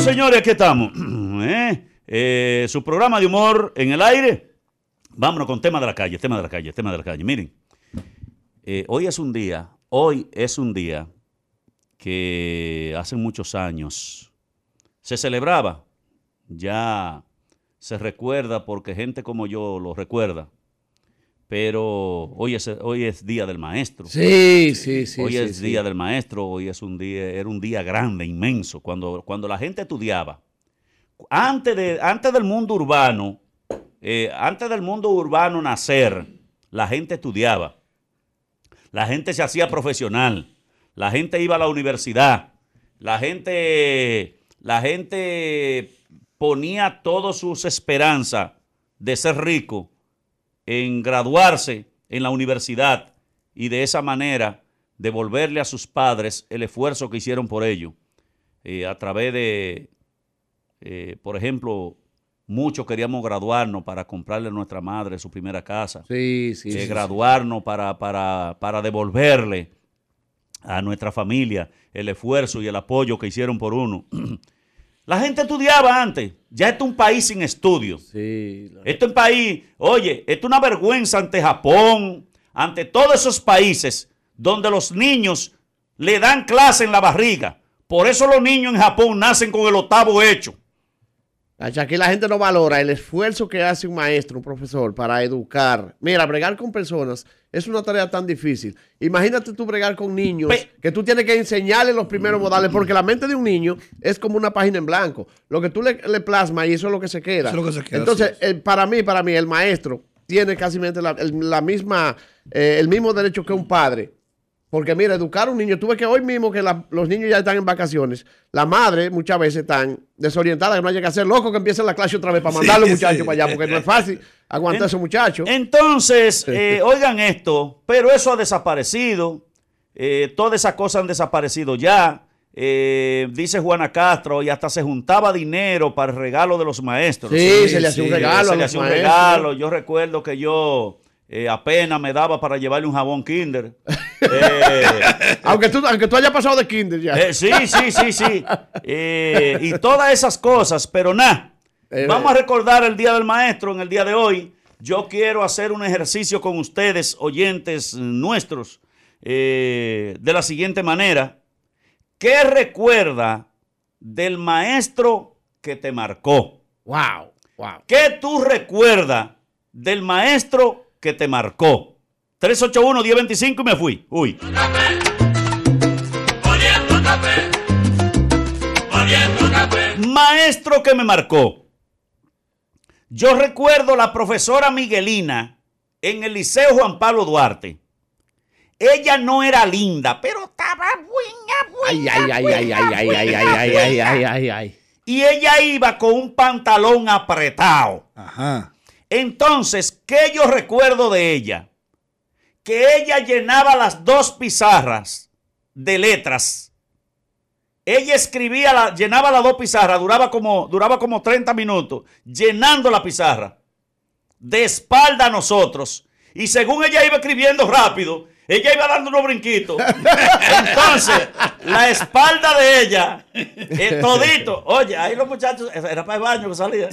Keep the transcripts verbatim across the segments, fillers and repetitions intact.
señores, aquí estamos. ¿Eh? Eh, su programa de humor en el aire. Vámonos con tema de la calle, tema de la calle, tema de la calle. Miren, eh, hoy es un día, hoy es un día que hace muchos años se celebraba, ya se recuerda porque gente como yo lo recuerda, pero hoy es, hoy es Día del Maestro. Sí, sí, sí. Hoy sí, es sí. Día del Maestro, hoy es un día, era un día grande, inmenso, cuando, cuando la gente estudiaba. Antes, de, antes del mundo urbano, eh, antes del mundo urbano nacer, la gente estudiaba. La gente se hacía profesional. La gente iba a la universidad. La gente, la gente ponía todas sus esperanzas de ser rico en graduarse en la universidad y de esa manera devolverle a sus padres el esfuerzo que hicieron por ello. Eh, a través de, eh, por ejemplo, muchos queríamos graduarnos para comprarle a nuestra madre su primera casa. Sí, sí. Eh, sí graduarnos sí. Para, para, para devolverle a nuestra familia el esfuerzo y el apoyo que hicieron por uno. La gente estudiaba antes. Ya esto es un país sin estudios. Sí, la... Esto es un país, oye, esto es una vergüenza ante Japón, ante todos esos países donde los niños le dan clase en la barriga. Por eso los niños en Japón nacen con el octavo hecho. Aquí la gente no valora el esfuerzo que hace un maestro, un profesor, para educar. Mira, bregar con personas es una tarea tan difícil. Imagínate tú bregar con niños, Pe que tú tienes que enseñarles los primeros modales, porque la mente de un niño es como una página en blanco. Lo que tú le, le plasmas y eso es lo que se queda. Eso es lo que se queda. Entonces, el, para mí, para mí, el maestro tiene casi la, el, la misma, eh, el mismo derecho que un padre. Porque mira, educar a un niño, tú ves que hoy mismo que la, los niños ya están en vacaciones, la madre muchas veces están desorientadas, que no haya que hacer loco que empiecen la clase otra vez para mandar a los muchachos sí. para allá, porque no es fácil aguantar a esos muchachos. Entonces, eh, oigan esto, pero eso ha desaparecido, eh, todas esas cosas han desaparecido ya, eh, dice Juana Castro, y hasta se juntaba dinero para el regalo de los maestros. Sí, sí se le hacía sí, un regalo. Se le hacía un regalo, yo recuerdo que yo... Eh, apenas me daba para llevarle un jabón Kinder. Eh, aunque, tú, aunque tú hayas pasado de Kinder ya. Eh, sí, sí, sí, sí. Eh, y todas esas cosas, pero nada. Eh, vamos a recordar el Día del Maestro en el día de hoy. Yo quiero hacer un ejercicio con ustedes, oyentes nuestros, eh, de la siguiente manera. ¿Qué recuerda del maestro que te marcó? Wow, wow. ¿Qué tú recuerdas del maestro que te marcó? tres ocho uno, uno cero dos cinco y me fui. Uy. Maestro que me marcó. Yo recuerdo la profesora Miguelina en el Liceo Juan Pablo Duarte. Ella no era linda, pero estaba buena, buena. Ay, ay, ay, ay, ay, ay, ay, ay, ay, ay, ay, ay. Y ella iba con un pantalón apretado. Ajá. Entonces, ¿qué yo recuerdo de ella? Que ella llenaba las dos pizarras de letras. Ella escribía, la, llenaba las dos pizarras, duraba como, duraba como treinta minutos, llenando la pizarra, de espalda a nosotros. Y según ella iba escribiendo rápido, ella iba dando unos brinquitos. Entonces, la espalda de ella, eh, todito. Oye, ahí los muchachos, era para el baño que salía.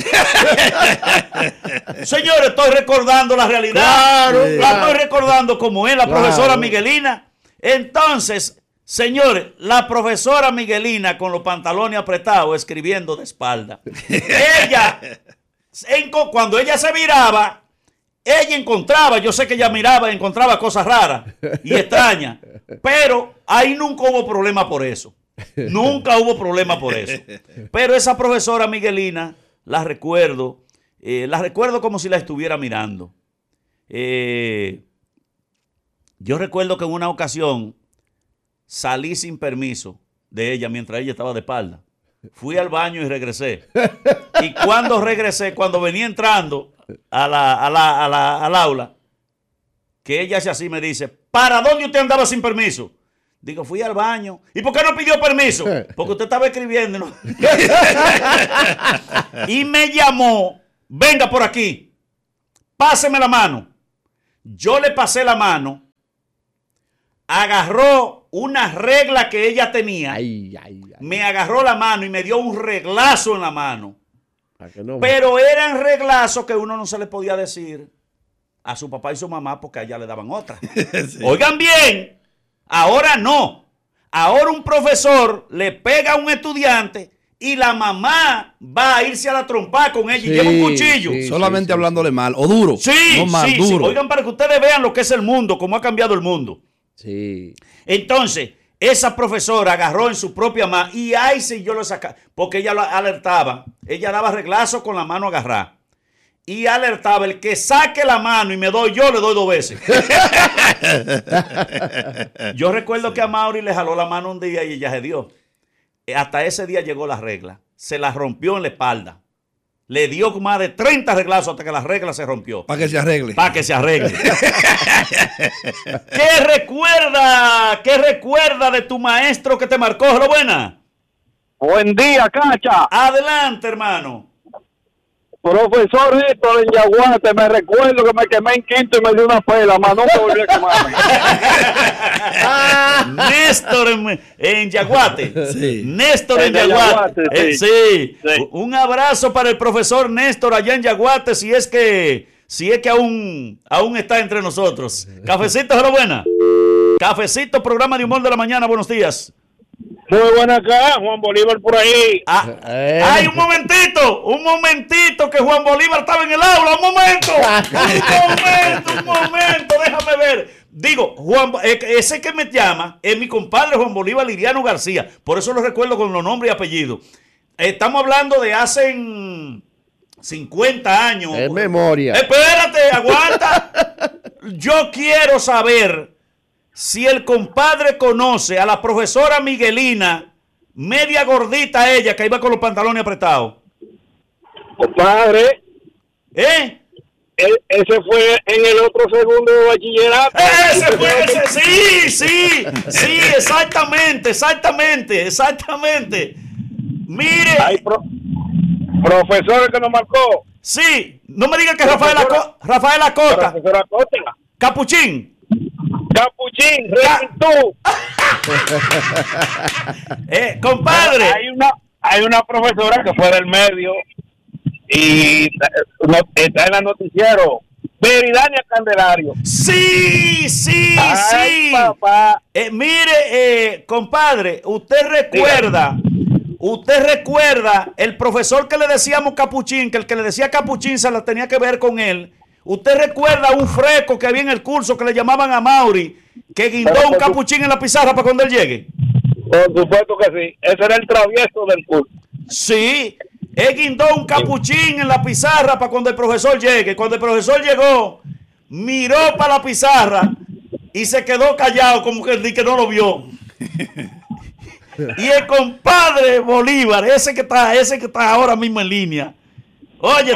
Señores, estoy recordando la realidad. Claro, la claro. estoy recordando como es la Claro. profesora Miguelina. Entonces, señores, la profesora Miguelina con los pantalones apretados escribiendo de espalda. Ella, en, cuando ella se viraba, ella encontraba, yo sé que ella miraba y encontraba cosas raras y extrañas, pero ahí nunca hubo problema por eso. Nunca hubo problema por eso. Pero esa profesora Miguelina, la recuerdo, eh, la recuerdo como si la estuviera mirando. Eh, yo recuerdo que en una ocasión salí sin permiso de ella mientras ella estaba de espalda. Fui al baño y regresé. Y cuando regresé, cuando venía entrando a la, a la, a la, al aula, que ella hace así, me dice, ¿para dónde usted andaba sin permiso? Digo, fui al baño. ¿Y por qué no pidió permiso? Porque usted estaba escribiendo, ¿no? Y me llamó, venga por aquí, páseme la mano. Yo le pasé la mano agarró una regla que ella tenía, Ay, ay, ay. me agarró la mano y me dio un reglazo en la mano. Para que no- Pero eran reglazos que uno no se le podía decir a su papá y su mamá porque a ella le daban otra. Sí. Oigan bien, ahora no. Ahora un profesor le pega a un estudiante y la mamá va a irse a la trompa con ella Sí, y lleva un cuchillo. sí. Solamente hablándole mal, o duro. Sí, no mal, sí, sí. duro. Oigan, para que ustedes vean lo que es el mundo, cómo ha cambiado el mundo. Sí. Entonces, esa profesora agarró en su propia mano y ahí sí yo lo sacaba, porque ella lo alertaba, ella daba reglazo con la mano agarrada y alertaba, el que saque la mano y me doy yo, le doy dos veces. Yo recuerdo que a Mauri le jaló la mano un día y ella se dio. Hasta ese día llegó la regla, se la rompió en la espalda. Le dio más de treinta reglazos hasta que la regla se rompió. Para que se arregle. Para que se arregle. ¿Qué recuerda? ¿Qué recuerda de tu maestro que te marcó? ¿Lo buena? Buen día, Cacha. Adelante, hermano. Profesor Néstor en Yaguate, me recuerdo que me quemé en quinto y me dio una pela, más nunca volví a quemarme. Néstor en, en Yaguate. Sí. Néstor en En Yaguate. Yaguate, Eh, sí. sí. Sí. Un abrazo para el profesor Néstor allá en Yaguate, si es que, si es que aún, aún está entre nosotros. Cafecito, ¿lo buena? Cafecito, programa de humor de la mañana, buenos días. Muy buena acá, Juan Bolívar por ahí. Ah, Eh. ¡Ay, un momentito! Un momentito que Juan Bolívar estaba en el aula. ¡Un momento! ¡Un momento! ¡Un momento! Déjame ver. Digo, Juan, eh, ese que me llama es mi compadre Juan Bolívar Liriano García. Por eso lo recuerdo con los nombres y apellidos. Estamos hablando de hace cincuenta años. En memoria. Espérate, aguanta. Yo quiero saber si el compadre conoce a la profesora Miguelina, media gordita ella, que iba con los pantalones apretados. Compadre, ¿Eh? e- ese fue en el otro segundo de bachillerato. Ese fue ese, sí, sí, sí, exactamente, exactamente, exactamente. Mire, Hay pro- profesores que nos marcó. sí, no me digan que Rafael, Aco- Rafael Acosta, Profesora Costa, Capuchín. Capuchín, Ca- tú. Eh, compadre. Hay una, hay una profesora que fue del medio y eh, no- está en el noticiero. Veridania Candelario. Sí, sí, Ay, sí. papá. Eh, mire, eh, compadre, usted recuerda, usted recuerda el profesor que le decíamos Capuchín, que el que le decía Capuchín se la tenía que ver con él. Usted recuerda un fresco que había en el curso que le llamaban a Mauri, que guindó Pero, un pero, capuchín en la pizarra para cuando él llegue. Por supuesto que sí. Ese era el travieso del curso. Sí, él guindó un capuchín en la pizarra para cuando el profesor llegue. Cuando el profesor llegó, miró para la pizarra y se quedó callado como que, que no lo vio. Y el compadre Bolívar, ese que está, ese que está ahora mismo en línea. Oye,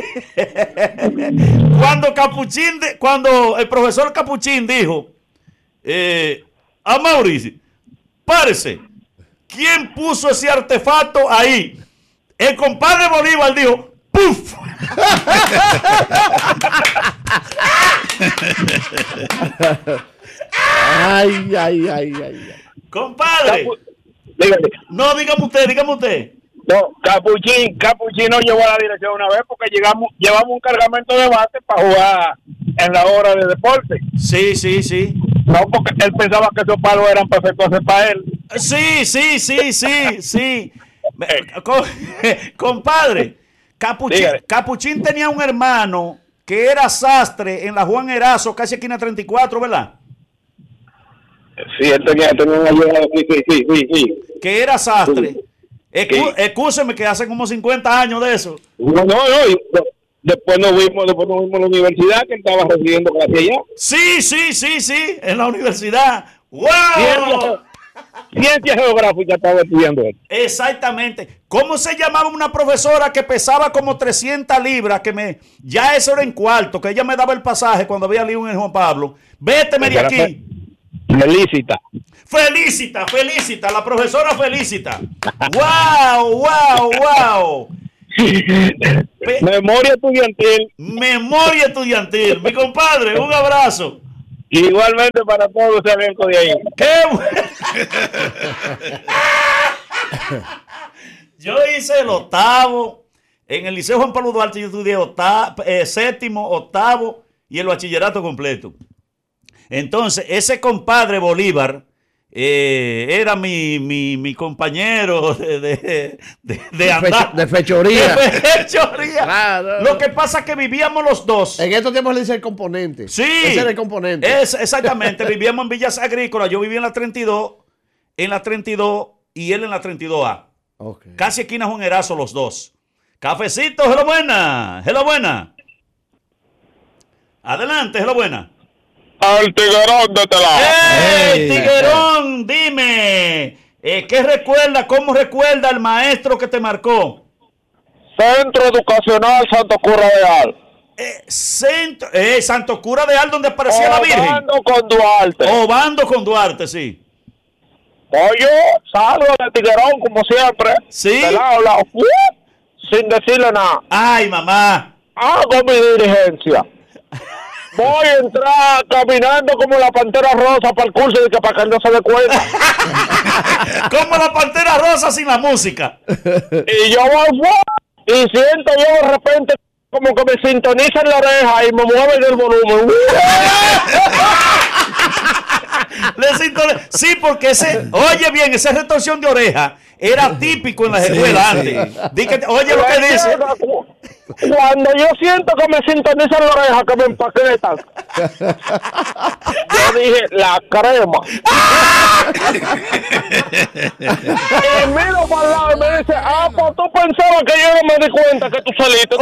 cuando Capuchín, de- cuando el profesor Capuchín dijo eh, a Mauricio, párese, ¿quién puso ese artefacto ahí? El compadre Bolívar dijo, ¡puf! Ay, ay, ay, ay, ay. Compadre, Capu- Dígame. no, dígame usted, dígame usted. No, Capuchín, Capuchín nos llevó a la dirección una vez porque llegamos, llevamos un cargamento de base para jugar en la hora de deporte. Sí, sí, sí. No, porque él pensaba que esos palos eran perfectos para él. Sí, sí, sí, sí, sí. Co- Compadre, Capuchín, Dígame. Capuchín tenía un hermano que era sastre en la Juan Erazo, casi esquina treinta y cuatro, ¿verdad? Sí, él tenía, tenía una llegada, sí, sí, sí, sí, sí. Que era sastre. Escú- Sí. Excúseme que hace como cincuenta años de eso. No, no, no, y no, después nos vimos, después nos vimos en la universidad, que él estaba residiendo casi allá. Sí, sí, sí, sí, en la universidad. ¡Wow! Ciencia, ciencia geográfica estaba estudiando él. Exactamente. ¿Cómo se llamaba una profesora que pesaba como trescientas libras? Que me, ya eso era en cuarto, que ella me daba el pasaje cuando había lío en el Juan Pablo. Véteme de aquí. Melícita. Felicita, felicita, la profesora felicita. ¡Wow, wow, wow! Pe- Memoria estudiantil. Memoria estudiantil. Mi compadre, un abrazo. Igualmente para todos ese elenco de ahí. ¡Qué bueno! Yo hice el octavo. En el Liceo Juan Pablo Duarte yo estudié octavo, eh, séptimo, octavo y el bachillerato completo. Entonces, ese compadre Bolívar eh, era mi, mi, mi compañero de, de, de, de andar. De fechoría. De fechoría. Claro. Lo que pasa es que vivíamos los dos. En estos tiempos le dice el componente. Sí. Ese era el componente. Es, exactamente. Vivíamos en Villas Agrícolas. Yo vivía en la treinta y dos, en la treinta y dos y él en la treinta y dos A. Okay. Casi esquina Juan Erazo los dos. Cafecito, hello buena. Hello buena. Adelante, hello buena. Al tiguerón de Tela. ¡Ey, tiguerón! Dime, eh, ¿qué recuerda, cómo recuerda el maestro que te marcó? Centro Educacional Santo Cura de Al. Eh, centro, eh, Santo Cura de Al, donde aparecía la Virgen. Obando con Duarte. Obando con Duarte, sí. Oye, salgo de tiguerón como siempre. Sí. De lado a lado. Uh, sin decirle nada. Ay, mamá. Hago mi diligencia. Voy a entrar caminando como la Pantera Rosa para el curso de que para que no se dé cuenta. Como la Pantera Rosa sin la música. Y yo voy y siento yo de repente como que me sintoniza en la oreja y me mueven el volumen. Le sintoniza. Sí, porque ese, oye bien, esa retorsión de oreja era típico en las escuelas sí. antes. Di que, oye lo que dice. Cuando yo siento que me sintoniza en la oreja, que me empaquetan, yo dije, la crema. Y miro para el lado y me dice, ah, pues tú pensabas que yo no me di cuenta que tú saliste.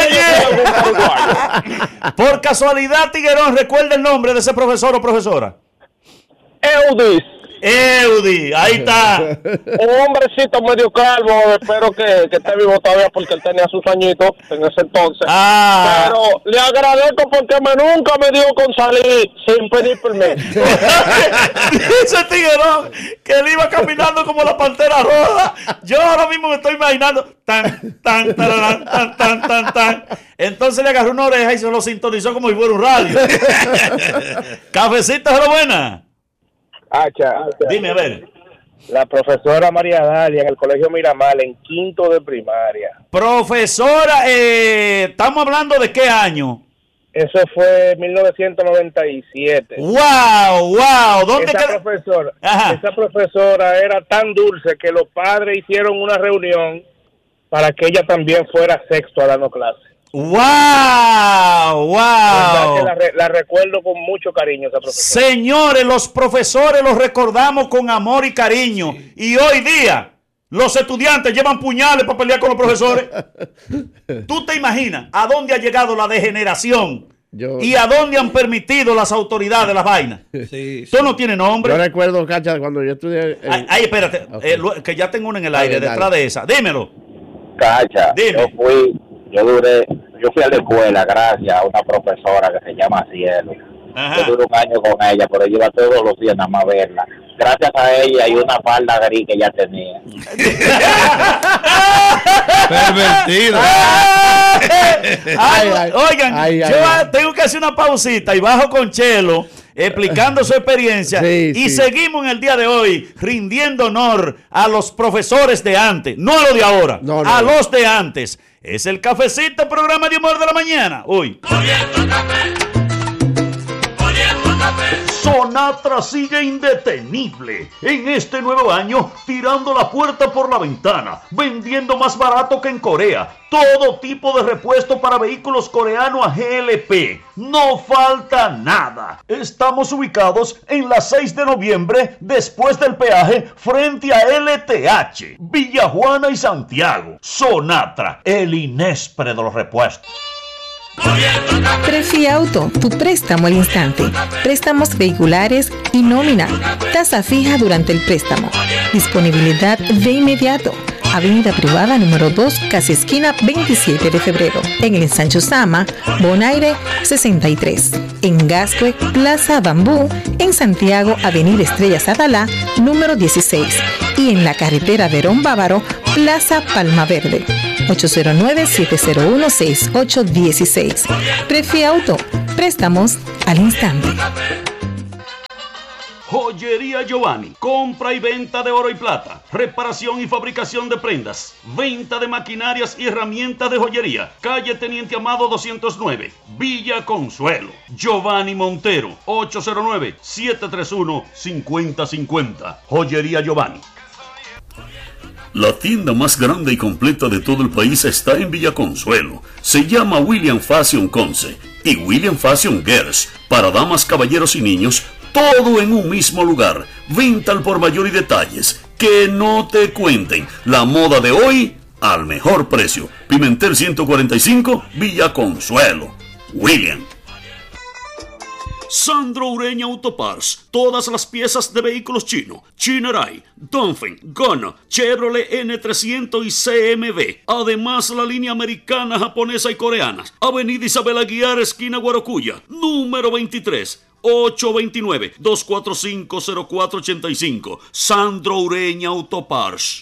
Oye, por casualidad, Tiguerón, ¿recuerda el nombre de ese profesor o profesora? Eudis. Eudi, ahí está. Un hombrecito medio calvo, espero que, que esté vivo todavía porque él tenía sus añitos en ese entonces. Ah. Pero le agradezco porque me nunca me dio con salir sin pedir permiso. Dice Tiguerón que él iba caminando como la Pantera Roja. Yo ahora mismo me estoy imaginando tan, tan, tan, tan, tan, tan, tan. Entonces le agarró una oreja y se lo sintonizó como si fuera un radio. Cafecito, ¿es buena? Hacha, Dime, a ver. la profesora María Dalia en el Colegio Miramar en quinto de primaria. Profesora, eh, estamos hablando de qué año. Eso fue en mil novecientos noventa y siete. ¡Wow! ¡Wow! ¿Dónde esa queda? profesora, Ajá. esa profesora era tan dulce que los padres hicieron una reunión para que ella también fuera sexto a darnos clase. ¡Wow! Verdad que ¡Wow! La, re- la recuerdo con mucho cariño esa profesora. Señores, los profesores los recordamos con amor y cariño. Sí. Y hoy día, los estudiantes llevan puñales para pelear con los profesores. ¿Tú te imaginas a dónde ha llegado la degeneración? Yo... ¿Y a dónde han permitido las autoridades las vainas? Sí, Esto sí. no tiene nombre. Yo recuerdo, Cacha, cuando yo estudié... En... Ay, ay, espérate, okay. eh, que ya tengo uno en el aire, dale, detrás dale. de esa. Dímelo. Cacha, Dime. yo fui... Yo duré, yo fui a la escuela gracias a una profesora que se llama Cielo. Ajá. Yo duré un año con ella, pero yo iba todos los días nada más a verla. Gracias a ella y una falda gris que ella tenía. Pervertido. Ay, ay, oigan, ay, ay, yo ay. tengo que hacer una pausita y bajo con Chelo explicando su experiencia sí, y sí. seguimos en el día de hoy rindiendo honor a los profesores de antes, no a los de ahora, no, no, a no. los de antes. Es el Cafecito, programa de humor de la mañana. Uy. Sonatra sigue indetenible en este nuevo año, tirando la puerta por la ventana, vendiendo más barato que en Corea, todo tipo de repuesto para vehículos coreanos a G L P, no falta nada. Estamos ubicados en la seis de noviembre, después del peaje, frente a L T H, Villajuana y Santiago. Sonatra, el Inespre de los repuestos. Prefiauto, tu préstamo al instante. Préstamos vehiculares y nómina. Tasa fija durante el préstamo. Disponibilidad de inmediato. Avenida Privada número dos, casi esquina veintisiete de febrero. En el Ensancho Sama, Bonaire sesenta y tres. En Gascue, Plaza Bambú. En Santiago, Avenida Estrellas Adalá, número dieciséis. Y en la carretera Verón Bávaro, Plaza Palma Verde. ocho cero nueve, siete cero uno, seis ocho uno seis. Prefiauto, préstamos al instante. Joyería Giovanni, compra y venta de oro y plata, reparación y fabricación de prendas, venta de maquinarias y herramientas de joyería. Calle Teniente Amado doscientos nueve, Villa Consuelo. Giovanni Montero, ocho cero nueve, siete tres uno, cinco cero cinco cero. Joyería Giovanni. La tienda más grande y completa de todo el país está en Villa Consuelo. Se llama William Fashion Conce y William Fashion Girls, para damas, caballeros y niños, todo en un mismo lugar. Venta al por mayor y detalles. Que no te cuenten. La moda de hoy al mejor precio. Pimentel ciento cuarenta y cinco, Villa Consuelo. William. Sandro Ureña Autoparts, todas las piezas de vehículos chino, Chinerai, Dongfeng, Gona, Chevrolet N trescientos y C M V. Además la línea americana, japonesa y coreana. Avenida Isabel Aguiar, esquina Guarocuya, número veintitrés, ocho dos nueve, dos cuatro cinco, cero cuatro ocho cinco. Sandro Ureña Autoparts.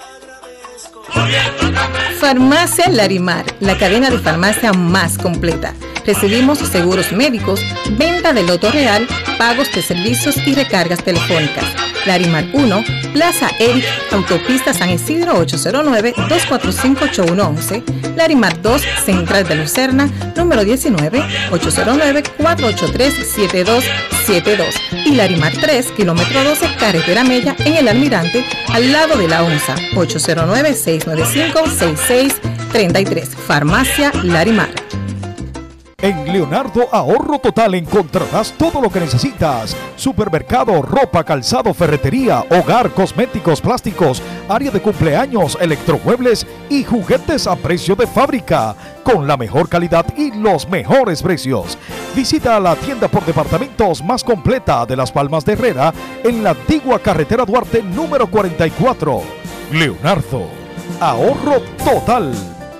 Farmacia Larimar, la cadena de farmacia más completa. Recibimos seguros médicos, venta de loto real, pagos de servicios y recargas telefónicas. Larimar uno, Plaza Eric, Autopista San Isidro ocho cero nueve, dos cuatro cinco, ocho uno uno. Larimar dos, Central de Lucerna, número diecinueve, ocho cero nueve, cuatro ocho tres, siete dos siete dos. Y Larimar tres, kilómetro doce, Carretera Mella, en el Almirante, al lado de la ONSA, ocho cero nueve, seis nueve cinco, seis seis tres tres. Farmacia Larimar. En Leonardo Ahorro Total encontrarás todo lo que necesitas. Supermercado, ropa, calzado, ferretería, hogar, cosméticos, plásticos, área de cumpleaños, electromuebles y juguetes a precio de fábrica, con la mejor calidad y los mejores precios. Visita la tienda por departamentos más completa de Las Palmas de Herrera en la antigua carretera Duarte número cuarenta y cuatro. Leonardo Ahorro Total.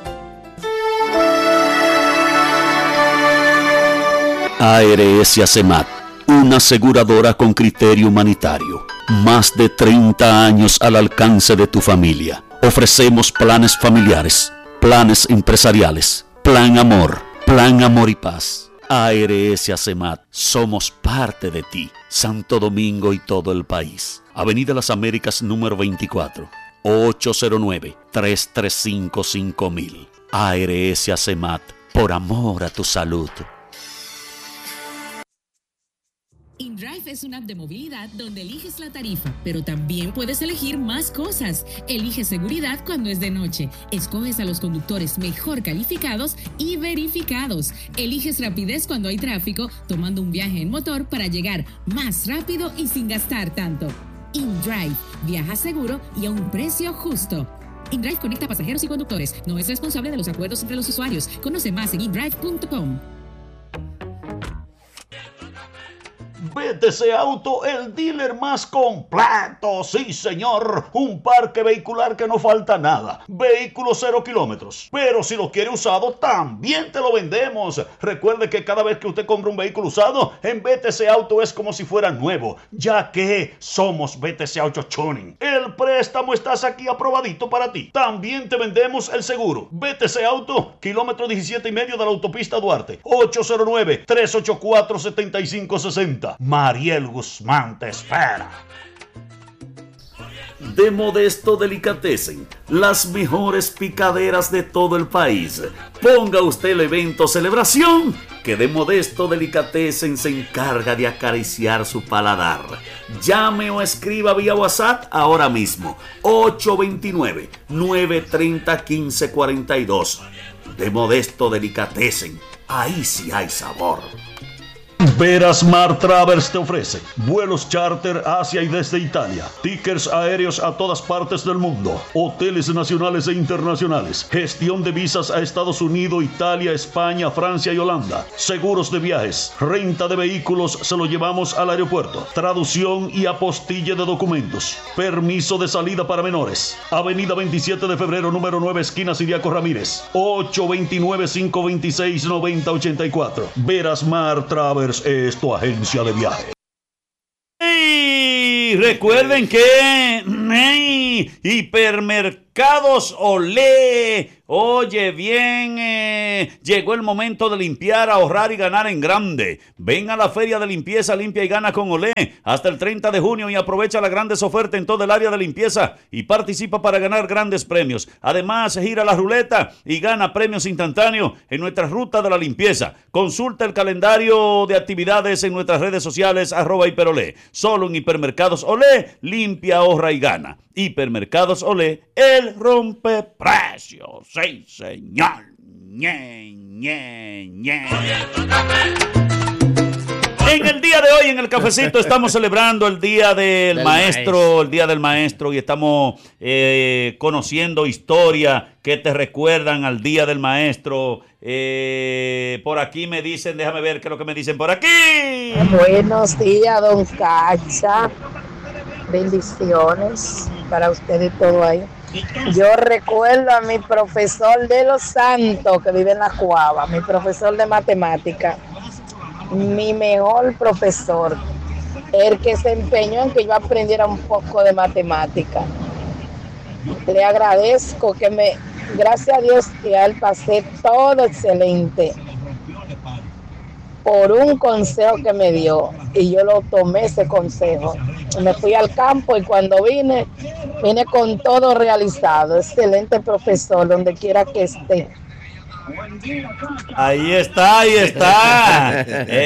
A R S Acemat, una aseguradora con criterio humanitario. Más de treinta años al alcance de tu familia. Ofrecemos planes familiares, planes empresariales, plan amor, plan amor y paz. A R S Acemat, somos parte de ti, Santo Domingo y todo el país. Avenida Las Américas número veinticuatro, ocho cero nueve, tres tres cinco, cinco mil. A R S Acemat, por amor a tu salud. InDrive es una app de movilidad donde eliges la tarifa, pero también puedes elegir más cosas. Eliges seguridad cuando es de noche. Escoges a los conductores mejor calificados y verificados. Eliges rapidez cuando hay tráfico, tomando un viaje en motor para llegar más rápido y sin gastar tanto. InDrive, viaja seguro y a un precio justo. InDrive conecta pasajeros y conductores. No es responsable de los acuerdos entre los usuarios. Conoce más en indrive punto com. B T C Auto, el dealer más completo, sí señor, un parque vehicular que no falta nada, vehículos cero kilómetros, pero si lo quiere usado también te lo vendemos. Recuerde que cada vez que usted compra un vehículo usado en B T C Auto es como si fuera nuevo, ya que somos B T C Auto Tuning. El préstamo estás aquí aprobadito para ti. También te vendemos el seguro. B T C Auto, kilómetro diecisiete y medio de la autopista Duarte, ocho cero nueve, tres ocho cuatro, siete cinco seis cero. Mariel Guzmán te espera. De Modesto Delicatessen, las mejores picaderas de todo el país. Ponga usted el evento o celebración, que de Modesto Delicatessen se encarga de acariciar su paladar. Llame o escriba vía WhatsApp ahora mismo, ocho dos nueve, nueve tres cero, uno cinco cuatro dos. De Modesto Delicatessen, ahí sí hay sabor. Verasmar Travels te ofrece vuelos charter hacia y desde Italia, tickets aéreos a todas partes del mundo, hoteles nacionales e internacionales, gestión de visas a Estados Unidos, Italia, España, Francia y Holanda, seguros de viajes, renta de vehículos, se lo llevamos al aeropuerto, traducción y apostilla de documentos, permiso de salida para menores. Avenida veintisiete de febrero, número nueve, esquina Siriaco Ramírez, ocho dos nueve, cinco dos seis, nueve cero ocho cuatro. Verasmar Travels es tu agencia de viaje. Y recuerden que hey, Hipermercado Supermercados Olé. Oye bien, eh, llegó el momento de limpiar, ahorrar y ganar en grande. Ven a la feria de limpieza, limpia y gana con Olé hasta el treinta de junio y aprovecha las grandes ofertas en todo el área de limpieza y participa para ganar grandes premios. Además, gira la ruleta y gana premios instantáneos en nuestra ruta de la limpieza. Consulta el calendario de actividades en nuestras redes sociales, arroba hiperolé. Solo en Hipermercados Olé, limpia, ahorra y gana. Hipermercados Olé, el rompeprecios. Sí, señor. Ñe, ñe, ñe. En el día de hoy, en el cafecito, estamos celebrando el Día del, del maestro, maestro, el Día del Maestro, y estamos eh, conociendo historias que te recuerdan al Día del Maestro. Eh, por aquí me dicen, déjame ver qué es lo que me dicen por aquí. Buenos días, don Cacha. Bendiciones para usted y todo ahí. Yo recuerdo a mi profesor de los Santos que vive en la Cuava, mi profesor de matemática, mi mejor profesor, el que se empeñó en que yo aprendiera un poco de matemática. Le agradezco que me, gracias a Dios que a él pasé todo excelente por un consejo que me dio y yo lo tomé ese consejo. Me fui al campo y cuando vine, vine con todo realizado. Excelente profesor, donde quiera que esté. Ahí está, ahí está.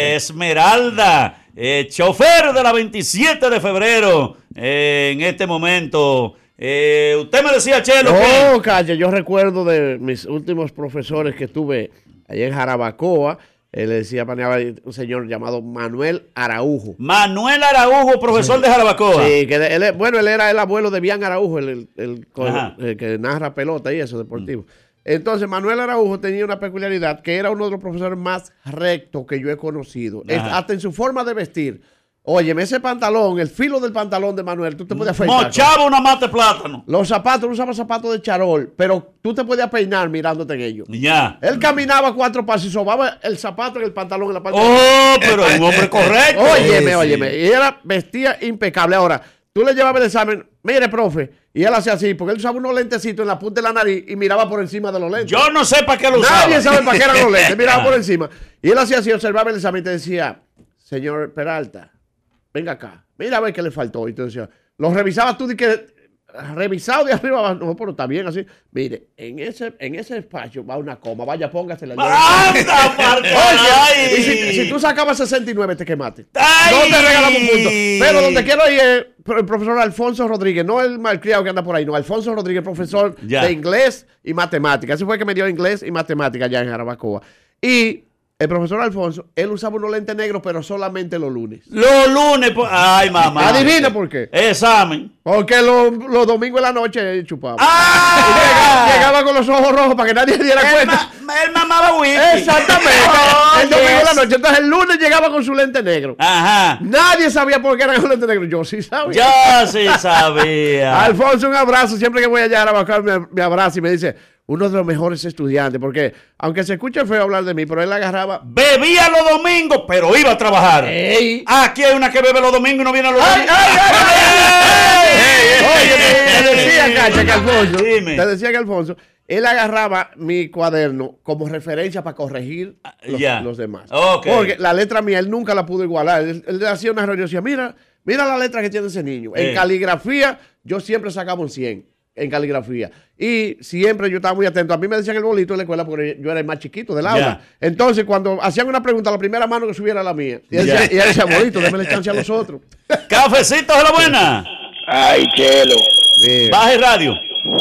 Esmeralda, eh, chofer de la veintisiete de febrero, eh, en este momento. Eh, usted me decía, Chelo. No, que... Calle, yo recuerdo de mis últimos profesores que tuve allá en Jarabacoa. Él le decía paneaba un señor llamado Manuel Araujo. Manuel Araujo, profesor sí. de Jarabacoa. Sí, que él, bueno, él era el abuelo de Bian Araujo, el, el, el, el, el que narra pelota y eso, deportivo. Mm. Entonces, Manuel Araujo tenía una peculiaridad, que era uno de los profesores más rectos que yo he conocido. Es, hasta en su forma de vestir. Óyeme, ese pantalón, el filo del pantalón de Manuel, tú te podías afeitar. Mochaba una mata de plátano. Los zapatos, no usaba zapatos de charol, pero tú te podías peinar mirándote en ellos. Ya. Él caminaba cuatro pasos y sobaba el zapato en el pantalón en la parte. Oh, pero es un hombre correcto. Óyeme, óyeme. Y era, vestía impecable. Ahora, tú le llevabas el examen, mire, profe, y él hacía así, porque él usaba unos lentecitos en la punta de la nariz y miraba por encima de los lentes. Yo no sé para qué lo usaba. Nadie sabe para qué eran los lentes, miraba por encima. Y él hacía así, observaba el examen y te decía, señor Peralta, venga acá, mira a ver qué le faltó. Y te decía, lo revisabas tú de que, revisado de arriba abajo, no, pero está bien así. Mire, en ese, en ese espacio va una coma, vaya, póngasela. ¡Anda, Oye, y si, si tú sacabas sesenta y nueve, te quemaste. ¡Ay! No te regalamos un punto. Pero donde quiero ir es el profesor Alfonso Rodríguez, no el malcriado que anda por ahí, no, Alfonso Rodríguez, profesor ya. de inglés y matemática. Ese fue el que me dio inglés y matemática allá en Jarabacoa. Y el profesor Alfonso, él usaba unos lentes negros, pero solamente los lunes. Los lunes, por... ay, mamá. Adivina por qué. Examen. Porque los, los domingos en la noche él chupaba. ¡Ah! Llegaba, llegaba con los ojos rojos para que nadie se diera él cuenta. Ma, él mamaba whisky. Exactamente. Oh, el domingo yes. en la noche. Entonces el lunes llegaba con su lente negro. Ajá. Nadie sabía por qué eran los lentes negros. Yo sí sabía. Yo sí sabía. Alfonso, un abrazo. Siempre que voy allá a buscar, me, me abraza y me dice, uno de los mejores estudiantes, porque aunque se escuche feo hablar de mí, pero él agarraba. Bebía los domingos, pero iba a trabajar. Ey. Aquí hay una que bebe los domingos y no viene a los domingos. ¡Ay, ay, ay! Oye, te decía, Cacha, que Alfonso, Dime. te decía que Alfonso, él agarraba mi cuaderno como referencia para corregir los, yeah. los demás. Okay. Porque la letra mía, él nunca la pudo igualar. Él, él hacía una reunión y decía, mira, mira la letra que tiene ese niño. Eh. En caligrafía, yo siempre sacaba un cien. En caligrafía. Y siempre yo estaba muy atento. A mí me decían el bolito en la escuela porque yo era el más chiquito del aula. Yeah. Entonces, cuando hacían una pregunta, la primera mano que subiera la mía. Y él yeah. decía, y él decía, bolito, déme la estancia a los otros. Cafecito de la buena. Ay, Chelo. Baja el radio.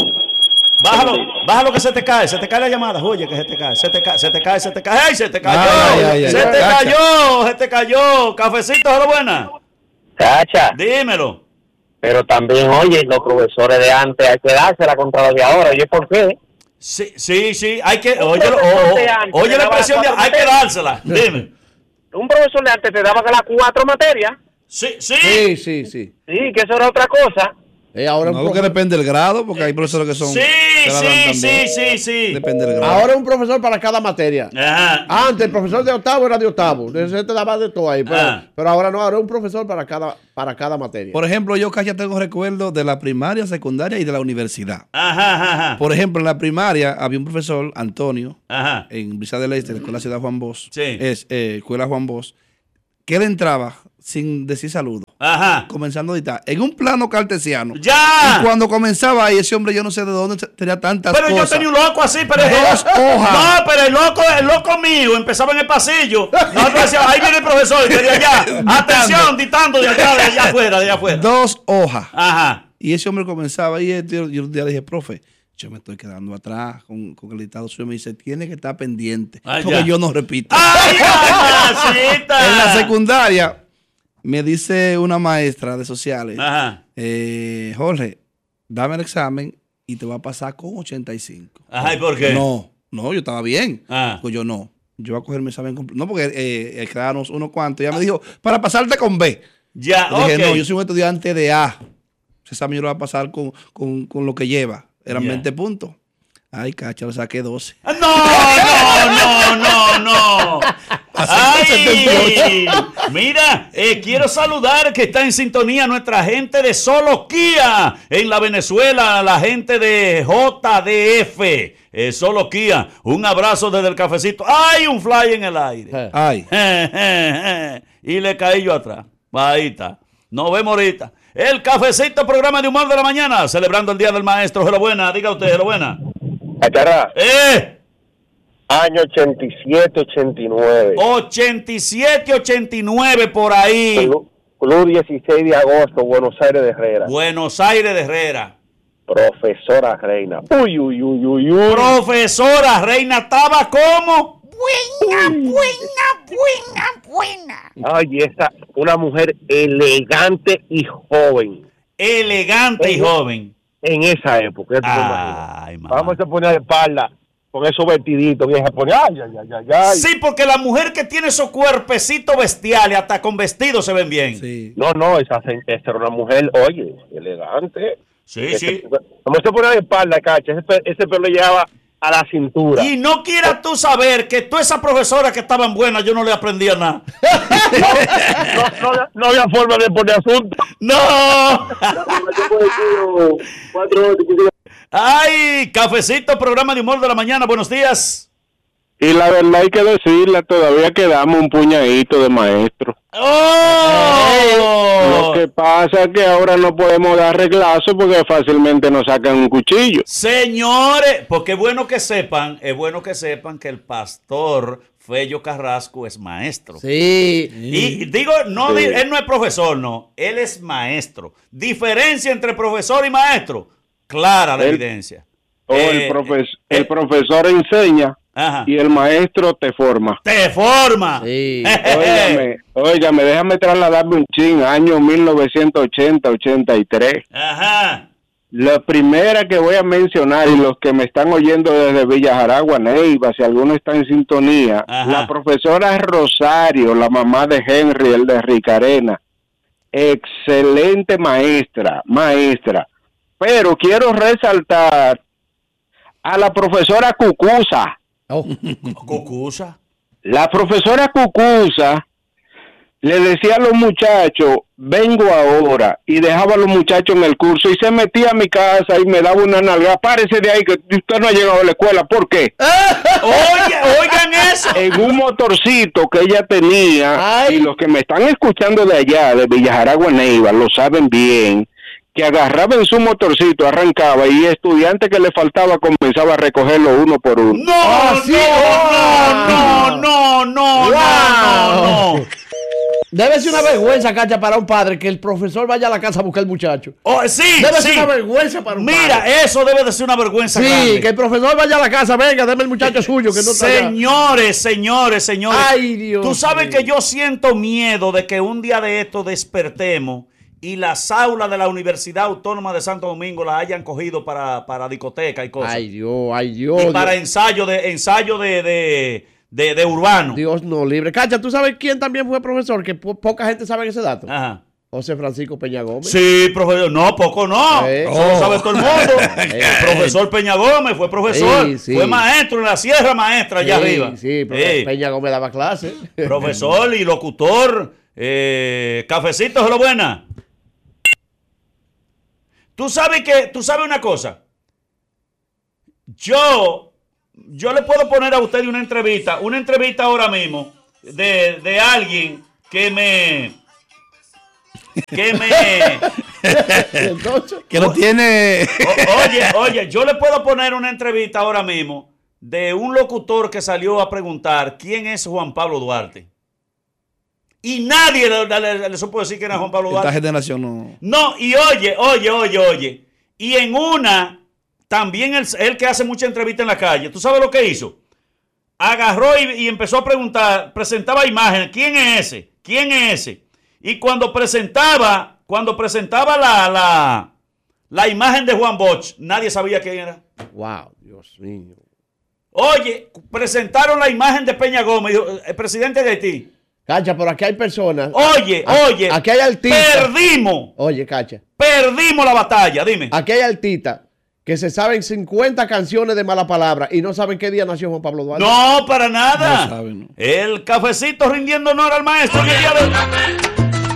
Bájalo, bájalo que se te cae, se te cae la llamada. Oye, que se te cae, se te cae, se te cae, se te cae. ¡Ay, se te cayó! Ay, ay, ay, se ay, te ay, cayó, se te cayó. Cafecito de la buena. Cacha. Dímelo. Pero también, oye, los profesores de antes hay que dársela contra los de ahora. Oye, ¿por qué? Sí, sí, sí. Hay que, oye, o, oye la expresión de hay que dársela. Dime. Un profesor de antes te daba de las cuatro materias. Sí, sí. Sí, sí, sí. Sí, que eso era otra cosa. Eh, ahora no, un porque depende del grado, porque hay profesores que son... Sí, sí, sí, sí, sí. Depende del grado. Ahora un profesor para cada materia. Ajá. Antes el profesor de octavo era de octavo. Entonces te daba de todo ahí. Pero, Ah. pero ahora no, ahora un profesor para cada, para cada materia. Por ejemplo, yo casi tengo recuerdos de la primaria, secundaria y de la universidad. Ajá, ajá, ajá. Por ejemplo, en la primaria había un profesor, Antonio, Ajá. en Brisa del Este, en la Escuela Ciudad Juan Bosch. Sí. Es eh, Escuela Juan Bosch. Que él entraba sin decir saludo. Ajá. Comenzando a dictar. En un plano cartesiano. ¡Ya! Y cuando comenzaba ahí, ese hombre, yo no sé de dónde tenía tantas Pero cosas. yo tenía un loco así, pero Dos hojas. No, pero el loco, el loco mío empezaba en el pasillo. Nosotros decíamos, ahí viene el profesor, y de allá. Atención, dictando de allá, de allá afuera, de allá afuera. Dos hojas. Ajá. Y ese hombre comenzaba y yo, yo un día le dije, profe, yo me estoy quedando atrás con, con el dictado suyo. Me dice, tiene que estar pendiente. Ay, porque ya. yo no repito. ¡Ay, mamacita! En la secundaria me dice una maestra de sociales, Ajá. eh, Jorge, dame el examen y te va a pasar con ochenta y cinco. Ajá, ¿y por qué? No, no, yo estaba bien. Ah. Pues yo no. Yo voy a coger mi examen completo. No, porque eh, quedábamos unos cuantos. Ella me dijo, para pasarte con B. Ya, Le dije, ok. no, yo soy un estudiante de A. Ese examen yo lo voy a pasar con, con, con lo que lleva. Eran Ya. veinte puntos. Ay, cacha, le saqué doce. No, no, no, no, no. Ay, mira, eh, quiero saludar que está en sintonía nuestra gente de Solo Kia en la Venezuela, la gente de J D F, eh, Solo Kia. Un abrazo desde el cafecito. ¡Ay, un fly en el aire! Ay. Y le caí yo atrás. Ahí está. Nos vemos ahorita. El cafecito, programa de humor de la mañana, celebrando el Día del Maestro. Hello, buena, diga usted, hello, buena. Achará. ¡Eh! Año ochenta y siete, ochenta y nueve. ochenta y siete, ochenta y nueve por ahí. Club, Club dieciséis de agosto, Buenos Aires de Herrera. Buenos Aires de Herrera. Profesora Reina. Uy, uy, uy, uy, uy. Profesora Reina estaba como buena, buena, buena, buena. Ay, esa, una mujer elegante y joven. Elegante y joven. En esa época. ¿Ya tú te Ay, imaginas? Vamos a poner de espalda con esos vestiditos, vieja, pone, ay, ay, ay, ay, ay. Sí, porque la mujer que tiene esos cuerpecitos bestiales, hasta con vestidos se ven bien. Sí. No, no, esa, esa era una mujer, oye, elegante. Sí, ese, sí. Vamos a poner de espalda, cacha. Ese, pe- ese pelo le llegaba a la cintura. Y no quieras tú saber que todas esas profesoras que estaban buenas, yo no le aprendía nada. No, no, no había forma de poner asunto. ¡No! ¡Ay! Cafecito, programa de humor de la mañana. Buenos días. Y la verdad hay que decirle, todavía quedamos un puñadito de maestros. ¡Oh! Lo que pasa es que ahora no podemos dar reglazo porque fácilmente nos sacan un cuchillo. Señores, porque es bueno que sepan, es bueno que sepan que el pastor Fello Carrasco es maestro. Sí. Y digo, no, Sí. él no es profesor, no, él es maestro. Diferencia entre profesor y maestro, clara la El- evidencia. O Eh, el, profes- el profesor enseña Ajá. y el maestro te forma. Te forma. Sí. Óigame, óigame, déjame trasladarme un chin, año mil novecientos ochenta, ochenta y tres. Ajá. La primera que voy a mencionar, y los que me están oyendo desde Villa Jaragua, Neiva, si alguno está en sintonía, Ajá. la profesora Rosario, la mamá de Henry, el de Ricarena, excelente maestra, maestra. Pero quiero resaltar a la profesora Cucusa. Oh. Cucusa. La profesora Cucusa le decía a los muchachos, vengo ahora, y dejaba a los muchachos en el curso y se metía a mi casa y me daba una nalga, párese de ahí que usted no ha llegado a la escuela. ¿Por qué? Oye, oigan eso. En un motorcito que ella tenía, Ay. y los que me están escuchando de allá, de Villa Jaragua, Neiva, lo saben bien, que agarraba en su motorcito, arrancaba, y estudiante que le faltaba comenzaba a recogerlo uno por uno. No, Ah, sí. no, no, no, no, Wow. no, no. Debe ser una vergüenza, Cacha, para un padre que el profesor vaya a la casa a buscar al muchacho. Oh, sí, Debe sí. ser una vergüenza para un Mira, padre. eso debe de ser una vergüenza Sí, grande. que el profesor vaya a la casa, venga, deme el muchacho suyo que no está allá. Señores, señores, señores. Ay, Dios Tú sabes mío. que yo siento miedo de que un día de esto despertemos y las aulas de la Universidad Autónoma de Santo Domingo las hayan cogido para, para discoteca y cosas. Ay, Dios, ay, Dios. y para Dios. ensayo de ensayo de, de, de, de urbano. Dios no libre. Cacha, ¿tú sabes quién también fue profesor? Que po- poca gente sabe ese dato. Ajá. José Francisco Peña Gómez. Sí, profesor. No, poco no. Eh. Eso lo sabe todo el mundo. El profesor Peña Gómez fue profesor. Sí, sí. Fue maestro en la Sierra Maestra allá Sí, arriba. sí, pero Sí. Peña Gómez daba clase. Profesor y locutor. Eh, cafecito, es lo buena. Tú sabes que, tú sabes una cosa. Yo, yo le puedo poner a usted una entrevista, una entrevista ahora mismo de, de alguien que me, que me, que lo tiene. O- oye, oye, yo le puedo poner una entrevista ahora mismo de un locutor que salió a preguntar quién es Juan Pablo Duarte. Y nadie le, le- le supo decir quién era Juan Pablo Esta Duarte. generación no. No, y oye, oye, oye, oye. Y en una, también él, él que hace mucha entrevista en la calle, ¿tú sabes lo que hizo? Agarró y, y empezó a preguntar, presentaba imágenes, ¿quién es ese? ¿Quién es ese? Y cuando presentaba, cuando presentaba la, la, la imagen de Juan Bosch, nadie sabía quién era. Wow, Dios mío. Oye, presentaron la imagen de Peña Gómez, dijo, el presidente de Haití. Cacha, pero aquí hay personas. Oye, A- oye. Aquí hay artistas. Perdimos. Oye, Cacha. Perdimos la batalla, dime. Aquí hay artistas que se saben cincuenta canciones de mala palabra y no saben qué día nació Juan Pablo Duarte. No, para nada. No saben, ¿no? El cafecito rindiendo honor al maestro en el día de...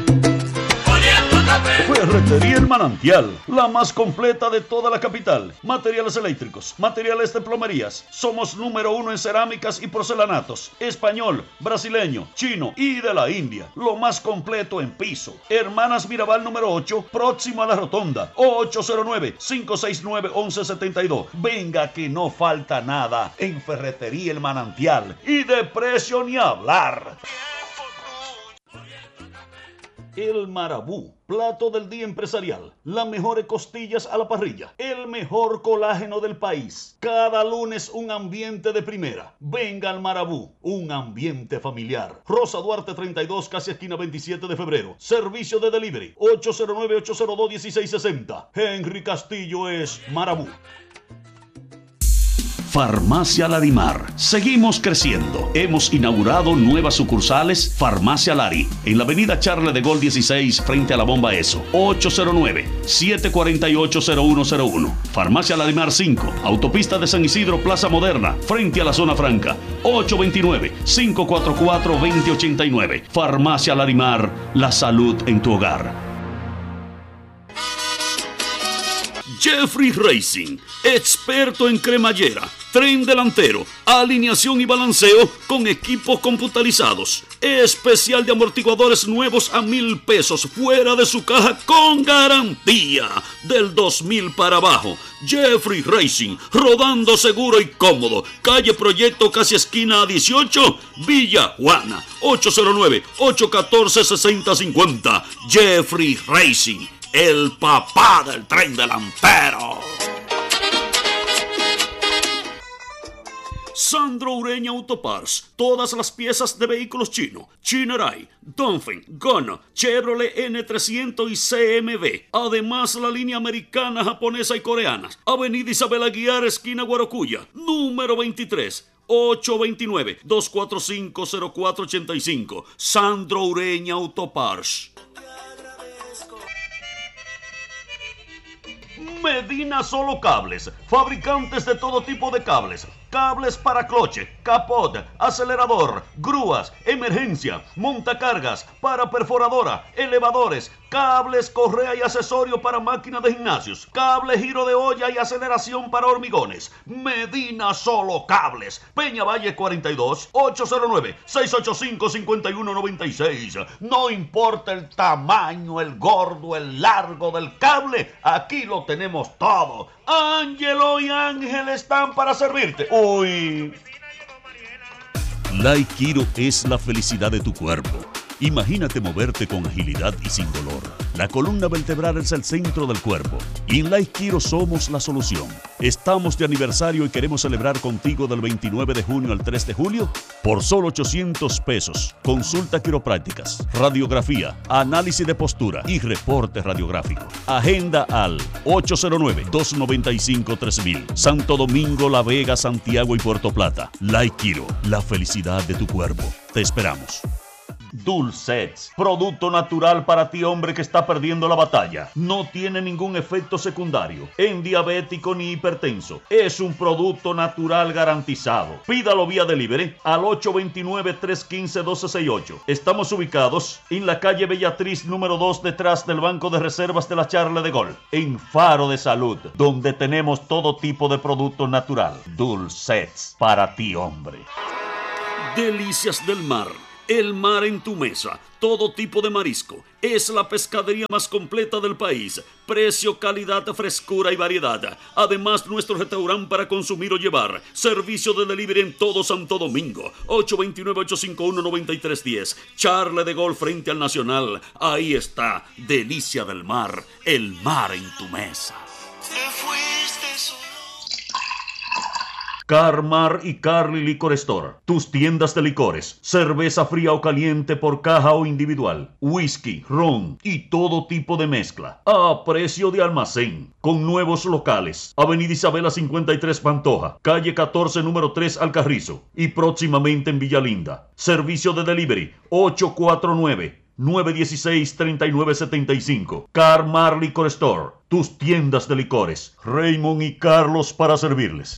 Ferretería El Manantial, la más completa de toda la capital. Materiales eléctricos, materiales de plomerías. Somos número uno en cerámicas y porcelanatos. Español, brasileño, chino y de la India. Lo más completo en piso. Hermanas Mirabal número ocho, próximo a la rotonda. ocho cero nueve, cinco seis nueve, once setenta y dos. Venga que no falta nada en Ferretería El Manantial. Y de precio ni hablar. El Marabú, plato del día empresarial. Las mejores costillas a la parrilla. El mejor colágeno del país. Cada lunes un ambiente de primera. Venga al Marabú, un ambiente familiar. Rosa Duarte treinta y dos, casi esquina veintisiete de febrero. Servicio de delivery ocho cero nueve, ocho cero dos, uno seis seis cero. Henry Castillo es Marabú. Farmacia Larimar. Seguimos creciendo. Hemos inaugurado nuevas sucursales. Farmacia Lari, en la avenida Charles de Gaulle dieciséis, frente a la bomba ESO. ocho cero nueve, siete cuatro ocho, cero uno cero uno. Farmacia Larimar cinco, autopista de San Isidro, Plaza Moderna, frente a la zona franca. ocho dos nueve, cinco cuatro cuatro, dos cero ocho nueve. Farmacia Larimar, la salud en tu hogar. Jeffrey Racing, experto en cremallera, tren delantero, alineación y balanceo con equipos computarizados. Especial de amortiguadores nuevos a mil pesos fuera de su caja con garantía del dos mil para abajo. Jeffrey Racing, rodando seguro y cómodo. Calle Proyecto, casi esquina dieciocho, Villa Juana. ocho cero nueve, ocho uno cuatro, seis cero cinco cero. Jeffrey Racing, el papá del tren delantero. Sandro Ureña Autoparts, todas las piezas de vehículos chinos, Chinerai, Dongfeng, Gona, Chevrolet N trescientos y C M V. Además, la línea americana, japonesa y coreana. Avenida Isabel Aguiar, esquina Guarocuya, número veintitrés. ocho dos nueve, dos cuatro cinco, cero cuatro ocho cinco. Sandro Ureña Autoparts. Medina Solo Cables, fabricantes de todo tipo de cables. Cables para cloche, capot, acelerador, grúas, emergencia, montacargas, para perforadora, elevadores, cables, correa y accesorio para máquinas de gimnasios, cable giro de olla y aceleración para hormigones. Medina Solo Cables, Peña Valle cuarenta y dos, ocho cero nueve, seis ocho cinco, cinco uno nueve seis. No importa el tamaño, el gordo, el largo del cable, aquí lo tenemos todo. Ángelo y Ángel están para servirte. Uy. Laikiro es la felicidad de tu cuerpo. Imagínate moverte con agilidad y sin dolor. La columna vertebral es el centro del cuerpo y en Laikiro somos la solución. Estamos de aniversario y queremos celebrar contigo del veintinueve de junio al tres de julio por solo ochocientos pesos. Consulta quiroprácticas, radiografía, análisis de postura y reporte radiográfico. Agenda al ocho cero nueve, dos nueve cinco, tres mil. Santo Domingo, La Vega, Santiago y Puerto Plata. Laikiro, la felicidad de tu cuerpo. Te esperamos. Dulcets, producto natural para ti hombre que está perdiendo la batalla. No tiene ningún efecto secundario en diabético ni hipertenso. Es un producto natural garantizado. Pídalo vía delivery al ocho dos nueve, tres uno cinco, uno dos seis ocho. Estamos ubicados en la calle Bellatriz número dos, detrás del Banco de Reservas de la Charle de Gol, en Faro de Salud, donde tenemos todo tipo de producto natural. Dulcets, para ti hombre. Delicias del mar. El mar en tu mesa, todo tipo de marisco. Es la pescadería más completa del país. Precio, calidad, frescura y variedad. Además, nuestro restaurante para consumir o llevar. Servicio de delivery en todo Santo Domingo. ocho dos nueve, ocho cinco uno, nueve tres uno cero. Charle de Gol frente al Nacional. Ahí está, Delicia del Mar. El mar en tu mesa. Carmar y Carly Liquor Store, tus tiendas de licores, cerveza fría o caliente por caja o individual, whisky, ron y todo tipo de mezcla, a precio de almacén, con nuevos locales, Avenida Isabela cincuenta y tres Pantoja, calle catorce número tres Alcarrizo y próximamente en Villalinda. Servicio de delivery ocho cuatro nueve, nueve uno seis, tres nueve siete cinco. Carmar Liquor Store, tus tiendas de licores. Raymond y Carlos para servirles.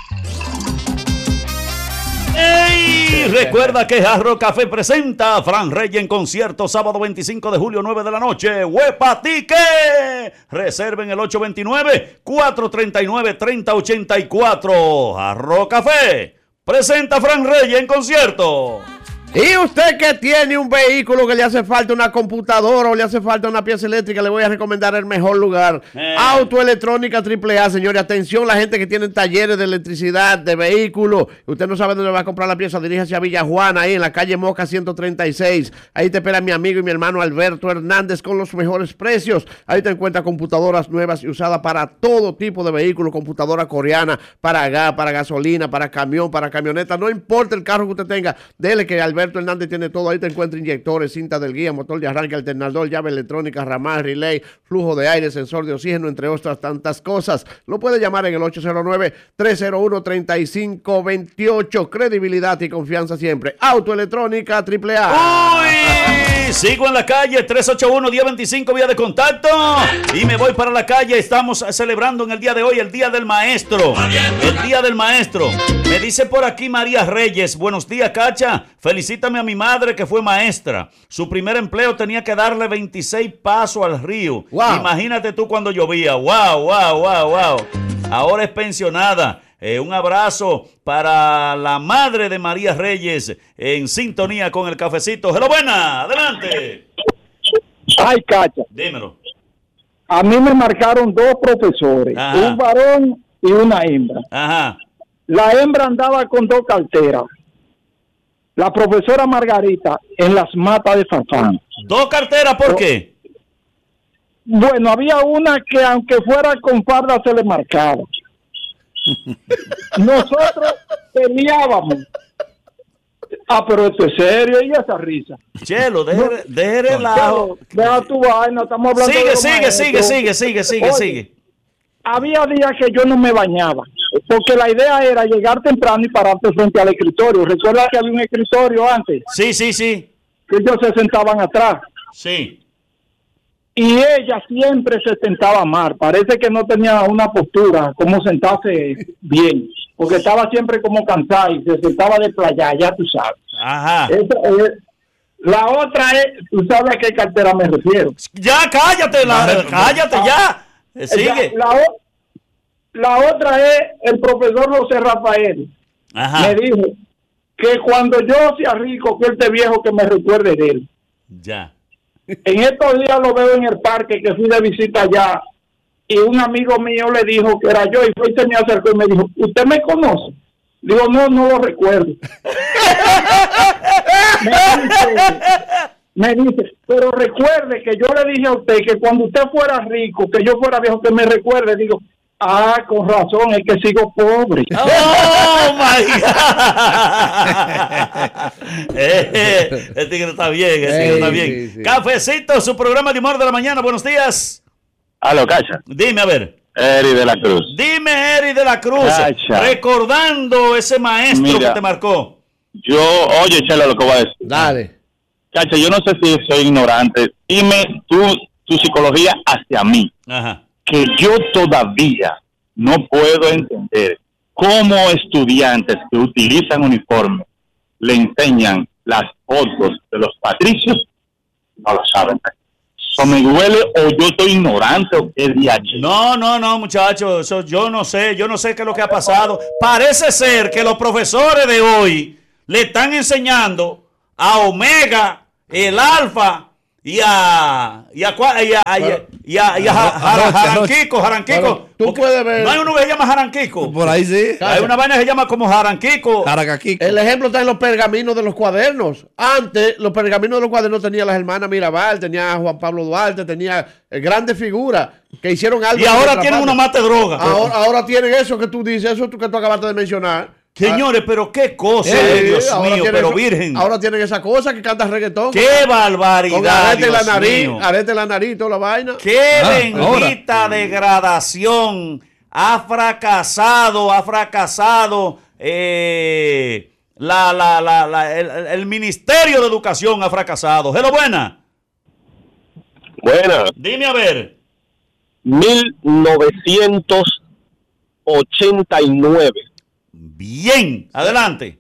¡Ey! Recuerda que Jarro Café presenta a Fran Reyes en concierto sábado veinticinco de julio, nueve de la noche. ¡Huepa Tique! Reserven el ocho dos nueve, cuatro tres nueve, tres cero ocho cuatro. Jarro Café presenta a Fran Reyes en concierto. Y usted que tiene un vehículo que le hace falta una computadora o le hace falta una pieza eléctrica, le voy a recomendar el mejor lugar. Eh. Autoelectrónica triple A, señores. Atención, la gente que tiene talleres de electricidad, de vehículos. Usted no sabe dónde va a comprar la pieza, diríjase a Villa Juana, ahí en la calle Moca ciento treinta y seis. Ahí te espera mi amigo y mi hermano Alberto Hernández con los mejores precios. Ahí te encuentras computadoras nuevas y usadas para todo tipo de vehículos. Computadora coreana, para gas, para gasolina, para camión, para camioneta. No importa el carro que usted tenga, dele que Alberto Alberto Hernández tiene todo. Ahí te encuentra inyectores, cinta del guía, motor de arranque, alternador, llave electrónica, ramal, relay, flujo de aire, sensor de oxígeno, entre otras tantas cosas. Lo puede llamar en el ocho cero nueve, tres cero uno, tres cinco dos ocho. Credibilidad y confianza siempre. Autoelectrónica triple A. ¡Uy! Sigo en la calle, tres ocho uno, uno cero dos cinco, vía de contacto. Y me voy para la calle. Estamos celebrando en el día de hoy el Día del Maestro. El Día del Maestro. Me dice por aquí María Reyes. Buenos días, Cacha. Felicítame a mi madre que fue maestra. Su primer empleo tenía que darle veintiséis pasos al río. Wow. Imagínate tú cuando llovía. Wow, wow, wow, wow. Ahora es pensionada. Eh, un abrazo para la madre de María Reyes en sintonía con el cafecito. ¡Hello, buena! ¡Adelante! Ay, Cacha. Dímelo. A mí me marcaron dos profesores, Ajá. un varón y una hembra. Ajá. La hembra andaba con dos carteras. La profesora Margarita en las matas de Farfán. ¿Dos carteras por qué? Bueno, había una que aunque fuera con farda se le marcaba. Nosotros peleábamos. Ah, pero esto es serio, y esa risa. Chelo, deje, deje relajo. Deja tu vaina, estamos hablando sigue, de sigue, sigue, sigue, sigue, sigue, Oye, sigue. Había días que yo no me bañaba, porque la idea era llegar temprano y pararte frente al escritorio. ¿Recuerdas que había un escritorio antes? Sí, sí, sí. Que ellos se sentaban atrás. Sí. Y ella siempre se sentaba mal. Parece que no tenía una postura, como sentarse bien. Porque estaba siempre como cansada y se sentaba de playa, ya tú sabes. Ajá. Esa, eh, la otra es, tú sabes a qué cartera me refiero. Ya, cállate, la, cállate ya. Sigue. La, la, la otra es el profesor José Rafael. Ajá. Me dijo que cuando yo sea rico, que él esté viejo, que me recuerde de él. Ya. En estos días lo veo en el parque, que fui de visita allá, y un amigo mío le dijo que era yo, y fue y se me acercó y me dijo, ¿usted me conoce? Digo, no, no lo recuerdo. me, dice, me dice, pero recuerde que yo le dije a usted que cuando usted fuera rico, que yo fuera viejo, que me recuerde. Digo, ah, con razón, es que sigo pobre. ¡Oh, my God! eh, el tigre está bien, el tigre está bien. Sí, sí. Cafecito, su programa de humor de la mañana. Buenos días. Aló, Cacha. Dime, a ver. Eri de la Cruz. Dime, Eri de la Cruz. Cacha. Recordando ese maestro Mira, que te marcó. Yo, oye, Chelo, lo que voy a decir. Dale. Cacha, yo no sé si soy ignorante. Dime tú, tu psicología hacia mí. Ajá. Que yo todavía no puedo entender cómo estudiantes que utilizan uniforme le enseñan las fotos de los patricios. No lo saben. ¿Eso me duele o yo estoy ignorante o qué día? No, no, no, muchachos, eso yo no sé, yo no sé qué es lo que ha pasado. Parece ser que los profesores de hoy le están enseñando a Omega, el Alfa y a y a y a, y a, y a, y a Jaranquico, Jaranquico. Tú puedes ver. No hay uno que se llama Jaranquico. Por ahí sí. Hay una vaina que se llama como Jaranquico. Jaracaquico. El ejemplo está en los pergaminos de los cuadernos. Antes, los pergaminos de los cuadernos tenían las hermanas Mirabal, tenía a Juan Pablo Duarte, tenía eh, grandes figuras que hicieron algo. Y ahora tienen una mate droga. Ahora, ahora tienen eso que tú dices, eso que tú acabaste de mencionar. Señores, pero qué cosa, Eh, Dios ahora mío, tienen pero eso- virgen. Ahora tienen esa cosa que canta reggaetón. ¡Qué barbaridad, Con arete en la Dios nariz, mío! arete en la nariz, toda la vaina. ¡Qué Ah, bendita degradación! Ha fracasado, ha fracasado eh, la, la, la, la- el, el Ministerio de Educación ha fracasado. ¡Hello, buena! Buena. Dime a ver. mil novecientos ochenta y nueve. Bien, adelante.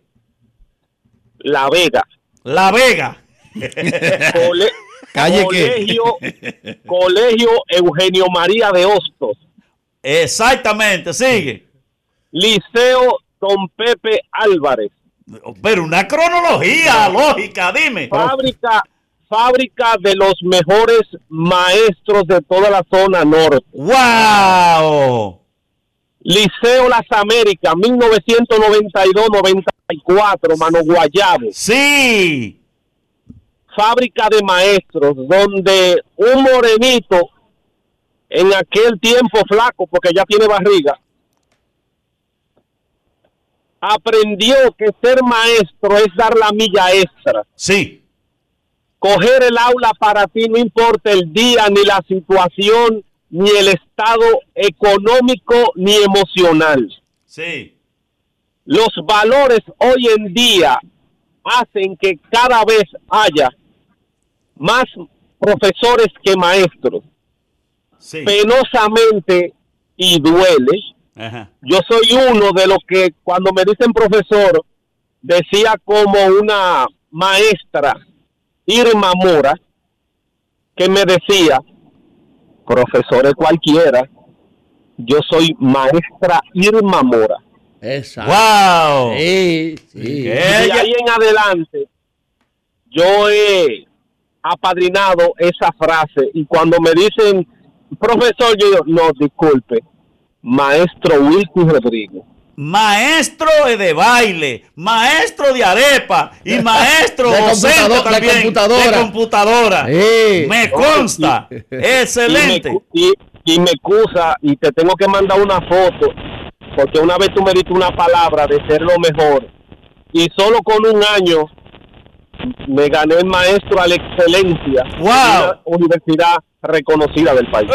La Vega. La Vega. Cole- Calle colegio, colegio Eugenio María de Hostos. Exactamente, sigue. Liceo Don Pepe Álvarez. Pero una cronología lógica, dime. Fábrica, fábrica de los mejores maestros de toda la zona norte. ¡Wow! Liceo Las Américas, mil novecientos noventa y dos noventa y cuatro, Mano Guayabo. Sí. Fábrica de maestros, donde un morenito, en aquel tiempo flaco, porque ya tiene barriga, aprendió que ser maestro es dar la milla extra. Sí. Coger el aula para ti, no importa el día, ni la situación, ni el estado económico, ni emocional. Sí. Los valores hoy en día hacen que cada vez haya más profesores que maestros. Sí. Penosamente, y duele, Ajá. yo soy uno de los que cuando me dicen profesor, decía como una maestra, Irma Mora, que me decía, profesores cualquiera, yo soy maestra Irma Mora. Exacto. ¡Wow! Sí, sí. Y de ahí en adelante, yo he apadrinado esa frase, y cuando me dicen, profesor, yo digo, no, disculpe, maestro Wilkin Rodrigo. Maestro de baile, maestro de arepa y maestro De docente computador- de también computadora. de computadora. Sí. Me consta. Excelente. Y me, y, y me excusa, y te tengo que mandar una foto, porque una vez tú me diste una palabra de ser lo mejor, y solo con un año me gané el maestro a la excelencia Wow. en una universidad reconocida del país.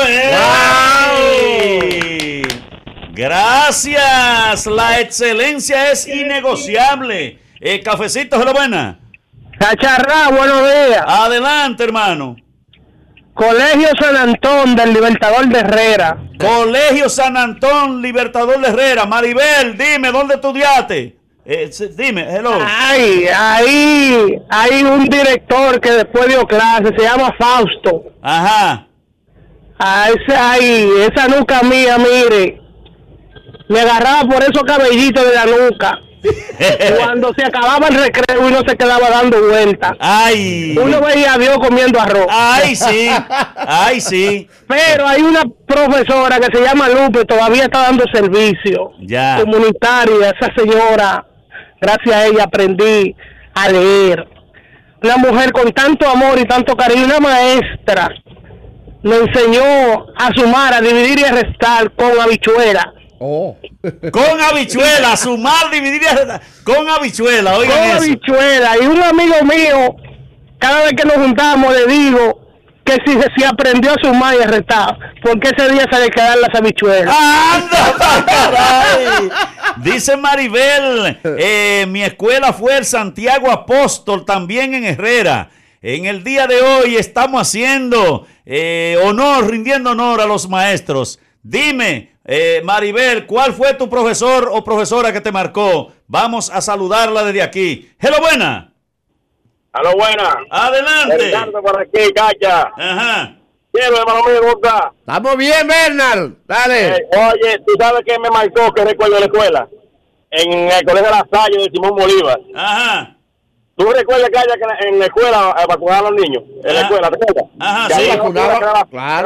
¡Ey! Gracias. La excelencia es innegociable. Eh, cafecito, ¿es lo buena? Cacharrá, buenos días. Adelante, hermano. Colegio San Antón del Libertador de Herrera. Colegio San Antón, Libertador de Herrera. Maribel, dime, ¿dónde estudiaste? Eh, se- dime, hello. Ay, ahí hay un director que después dio clase, se llama Fausto. Ajá. A ese ahí, esa nuca mía, mire, me agarraba por esos cabellitos de la nuca. Cuando se acababa el recreo y no se quedaba dando vueltas. Ay. Uno veía a Dios comiendo arroz. Ay, sí. Ay, sí. Pero hay una profesora que se llama Lupe, todavía está dando servicio Ya. comunitario. Esa señora, gracias a ella aprendí a leer. Una mujer con tanto amor y tanto cariño, una maestra, me enseñó a sumar, a dividir y a restar con habichuela. Oh. Con habichuela, sumar, dividir y restar. Con habichuela, oigan Con eso. habichuela. Y un amigo mío, cada vez que nos juntamos, le digo que si, si aprendió a sumar y a restar, porque ese día se le quedan las habichuelas. ¡Anda, caray! Dice Maribel, eh, mi escuela fue el Santiago Apóstol, también en Herrera. En el día de hoy estamos haciendo eh, honor, rindiendo honor a los maestros. Dime, eh, Maribel, ¿cuál fue tu profesor o profesora que te marcó? Vamos a saludarla desde aquí. Hello, buena. Aló, buena. Adelante. Bernardo por aquí, Cacha. Ajá. Quiero, hermano mío, ¿cómo está? Estamos bien, Bernard. Dale. Eh, oye, ¿tú sabes qué me marcó, que recuerdo de la escuela? En el colegio de La Salle de Simón Bolívar. Ajá. ¿Tú recuerdas que haya que en la escuela eh, vacunar a los niños? En la escuela, ¿te acuerdas? Ajá, Que sí. había una Vacunaba, escuela que era la- claro.